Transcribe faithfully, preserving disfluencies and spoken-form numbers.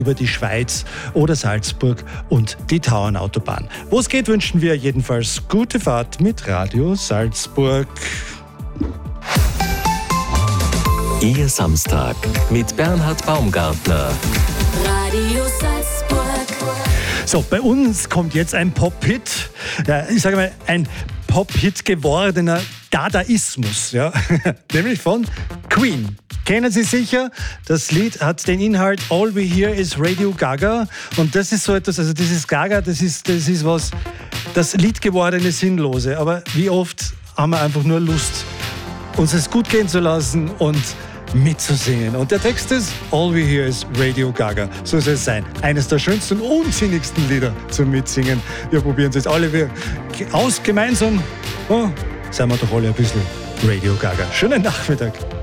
über die Schweiz oder Salzburg und die Tauernautobahn. Wo es geht, wünschen wir jedenfalls gute Fahrt mit Radio Salzburg. Ihr Samstag mit Bernhard Baumgartner. Radio Salzburg. So, bei uns kommt jetzt ein Pop-Hit. Ja, ich sage mal, ein Pop-Hit gewordener Dadaismus. Ja? Nämlich von Queen. Kennen Sie sicher? Das Lied hat den Inhalt All We Hear is Radio Gaga. Und das ist so etwas, also dieses Gaga, das ist, das ist was, das Lied gewordene Sinnlose. Aber wie oft haben wir einfach nur Lust, uns es gut gehen zu lassen und mitzusingen. Und der Text ist All We Hear is Radio Gaga. So soll es sein. Eines der schönsten und unsinnigsten Lieder zum Mitsingen. Wir probieren es jetzt alle wir aus gemeinsam. Oh, seien wir doch alle ein bisschen Radio Gaga. Schönen Nachmittag.